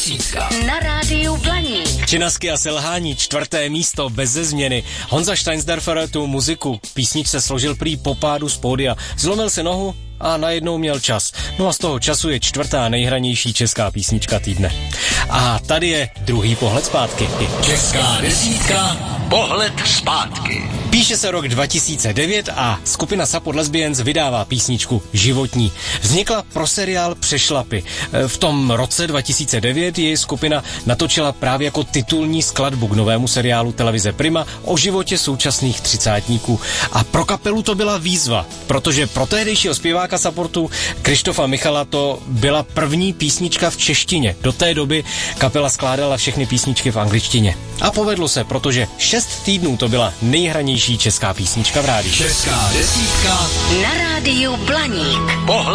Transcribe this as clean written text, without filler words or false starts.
Na rádiu Blaník. Činasky a selhání, 4. místo, beze změny. Honza Steinsdorfer tu muziku písničce složil prý po pádu z pódia. Zlomil si nohu a najednou měl čas. No a z toho času je 4. nejhranější česká písnička týdne. A tady je druhý pohled zpátky. Česká desítka, pohled zpátky. Píše se rok 2009 a skupina Support Lesbians vydává písničku Životní. Vznikla pro seriál Přešlapy. V tom roce 2009 ji skupina natočila právě jako titulní skladbu k novému seriálu televize Prima o životě současných třicátníků. A pro kapelu to byla výzva, protože pro tehdejšího zpěváka Supportu Krištofa Michala to byla první písnička v češtině. Do té doby kapela skládala všechny písničky v angličtině. A povedlo se, protože 6 týdnů to byla nejhranější česká písnička v rádiu. Česká desítka na rádiu Blaník.